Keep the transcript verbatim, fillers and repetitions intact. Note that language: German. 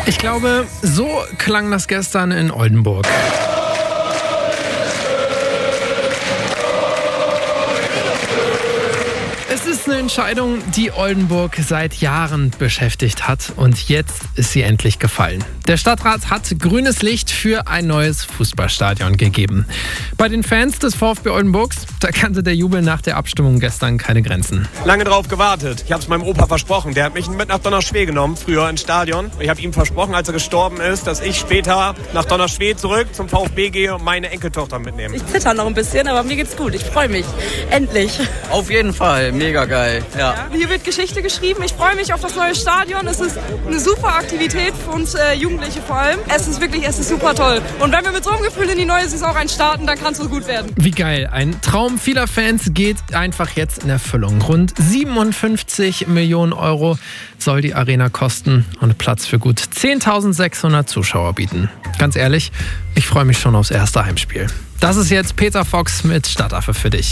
Ich glaube, so klang das gestern in Oldenburg. Es ist eine Entscheidung, die Oldenburg seit Jahren beschäftigt hat und jetzt ist sie endlich gefallen. Der Stadtrat hat grünes Licht für ein neues Fußballstadion gegeben. Bei den Fans des VfB Oldenburgs, da kannte der Jubel nach der Abstimmung gestern keine Grenzen. Lange drauf gewartet. Ich habe es meinem Opa versprochen. Der hat mich mit nach Donnerschwed genommen, früher ins Stadion. Ich habe ihm versprochen, als er gestorben ist, dass ich später nach Donnerschwed zurück zum VfB gehe und meine Enkeltochter mitnehme. Ich zitter noch ein bisschen, aber mir geht's gut. Ich freue mich. Endlich. Auf jeden Fall. Mega geil. Ja. Ja, hier wird Geschichte geschrieben. Ich freue mich auf das neue Stadion. Es ist eine super Aktivität für uns äh, Jugendliche vor allem. Es ist wirklich, es ist super toll. Und wenn wir mit so einem Gefühl in die neue Saison rein starten, dann kann es so gut werden. Wie geil. Ein Traum vieler Fans geht einfach jetzt in Erfüllung. Rund siebenundfünfzig Millionen Euro soll die Arena kosten und Platz für gut zehntausendsechshundert Zuschauer bieten. Ganz ehrlich, ich freue mich schon aufs erste Heimspiel. Das ist jetzt Peter Fox mit Stadtaffe für dich.